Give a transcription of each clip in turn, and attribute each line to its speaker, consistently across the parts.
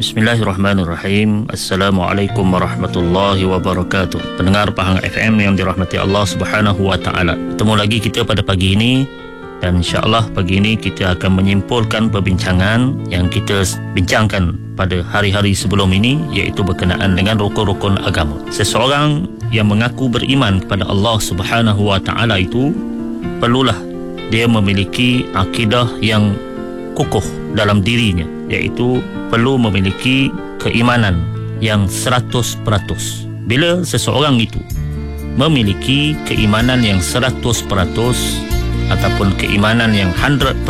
Speaker 1: Bismillahirrahmanirrahim. Assalamualaikum warahmatullahi wabarakatuh. Pendengar Pahang FM yang dirahmati Allah Subhanahu wa taala. Bertemu lagi kita pada pagi ini, dan insya-Allah pagi ini kita akan menyimpulkan perbincangan yang kita bincangkan pada hari-hari sebelum ini, iaitu berkenaan dengan rukun-rukun agama. Seseorang yang mengaku beriman kepada Allah Subhanahu wa taala itu perlulah dia memiliki akidah yang kukuh dalam dirinya, iaitu perlu memiliki keimanan yang 100%. Bila seseorang itu memiliki keimanan yang 100% ataupun keimanan yang 100%,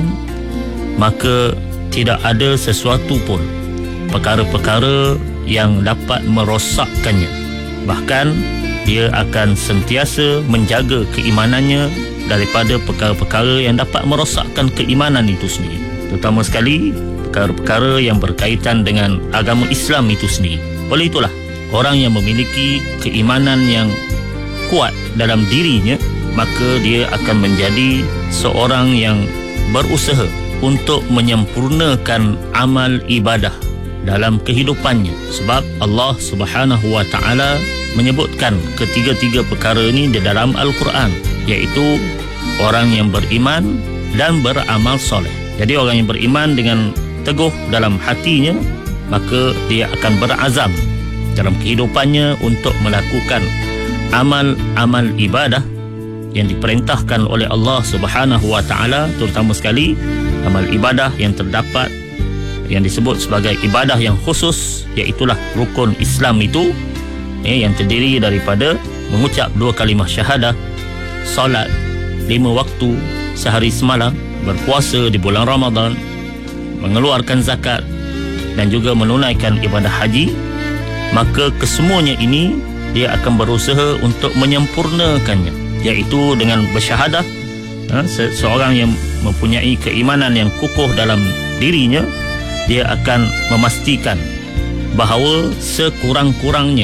Speaker 1: maka tidak ada sesuatu pun perkara-perkara yang dapat merosakkannya. Bahkan dia akan sentiasa menjaga keimanannya daripada perkara-perkara yang dapat merosakkan keimanan itu sendiri, terutama sekali perkara-perkara yang berkaitan dengan agama Islam itu sendiri. Oleh itulah, orang yang memiliki keimanan yang kuat dalam dirinya, maka dia akan menjadi seorang yang berusaha untuk menyempurnakan amal ibadah dalam kehidupannya. Sebab Allah Subhanahu wa taala menyebutkan ketiga-tiga perkara ini di dalam Al-Quran, iaitu orang yang beriman dan beramal soleh. Jadi orang yang beriman dengan teguh dalam hatinya, maka dia akan berazam dalam kehidupannya untuk melakukan amal-amal ibadah yang diperintahkan oleh Allah Subhanahu wa taala, terutama sekali amal ibadah yang terdapat yang disebut sebagai ibadah yang khusus, iaitulah rukun Islam itu, yang terdiri daripada mengucap 2 kalimah syahadah, solat 5 waktu sehari semalam, berpuasa di bulan Ramadan, mengeluarkan zakat dan juga menunaikan ibadah haji. Maka kesemuanya ini dia akan berusaha untuk menyempurnakannya, iaitu dengan bersyahadah. Seorang yang mempunyai keimanan yang kukuh dalam dirinya, dia akan memastikan bahawa sekurang-kurangnya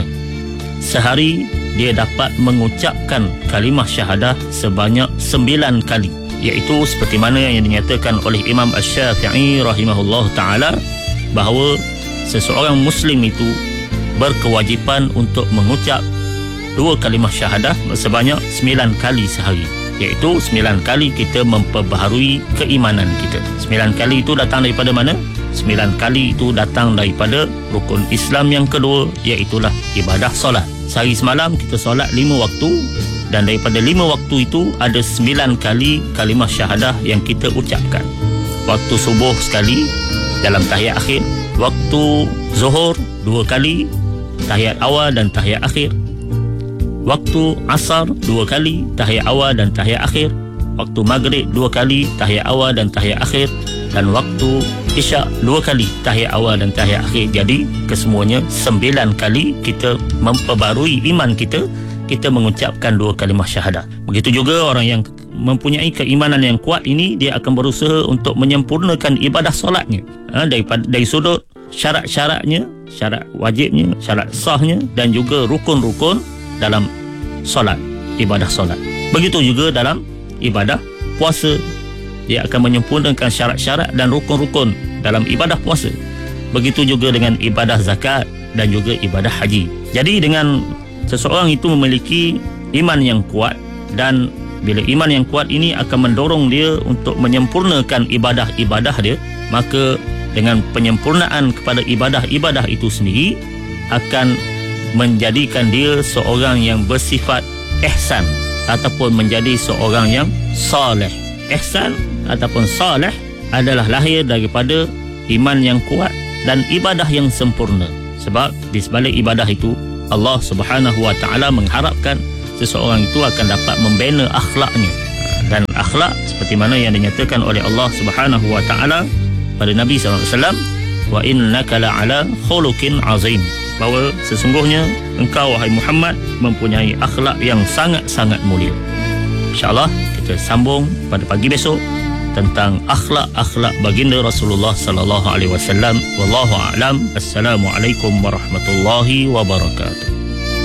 Speaker 1: sehari dia dapat mengucapkan kalimah syahadah sebanyak 9 kali, iaitu seperti mana yang dinyatakan oleh Imam Asy-Syafi'i rahimahullah ta'ala, bahawa seseorang Muslim itu berkewajipan untuk mengucap 2 kalimah syahadah sebanyak 9 kali sehari, iaitu 9 kali kita memperbaharui keimanan kita. 9 kali itu datang daripada mana? 9 kali itu datang daripada rukun Islam yang kedua, iaitulah ibadah solat. Sehari semalam kita solat 5 waktu, dan daripada 5 waktu itu ada 9 kali kalimah syahadah yang kita ucapkan. Waktu subuh sekali dalam tahiyat akhir, waktu zuhur 2 kali, tahiyat awal dan tahiyat akhir, waktu asar 2 kali, tahiyat awal dan tahiyat akhir, waktu maghrib 2 kali, tahiyat awal dan tahiyat akhir, dan waktu isyak 2 kali, tahiyat awal dan tahiyat akhir. Jadi kesemuanya 9 kali kita memperbarui iman kita, kita mengucapkan 2 kalimah syahadah. Begitu juga orang yang mempunyai keimanan yang kuat ini, dia akan berusaha untuk menyempurnakan ibadah solatnya, dari sudut syarat-syaratnya, syarat wajibnya, syarat sahnya, dan juga rukun-rukun dalam solat, ibadah solat. Begitu juga dalam ibadah puasa, dia akan menyempurnakan syarat-syarat dan rukun-rukun dalam ibadah puasa. Begitu juga dengan ibadah zakat dan juga ibadah haji. Jadi dengan seseorang itu memiliki iman yang kuat, dan bila iman yang kuat ini akan mendorong dia untuk menyempurnakan ibadah-ibadah dia, maka dengan penyempurnaan kepada ibadah-ibadah itu sendiri akan menjadikan dia seorang yang bersifat ihsan ataupun menjadi seorang yang saleh. Ihsan ataupun saleh adalah lahir daripada iman yang kuat dan ibadah yang sempurna. Sebab di sebalik ibadah itu, Allah Subhanahu wa taala mengharapkan seseorang itu akan dapat membina akhlaknya. Dan akhlak seperti mana yang dinyatakan oleh Allah Subhanahu wa taala pada Nabi SAW, wa innaka la'ala khuluqin azim, bahawa sesungguhnya engkau wahai Muhammad mempunyai akhlak yang sangat-sangat mulia. InsyaAllah kita sambung pada pagi besok tentang akhlak-akhlak baginda Rasulullah sallallahu alaihi wasallam. Wallahu a'lam. Assalamualaikum warahmatullahi wabarakatuh.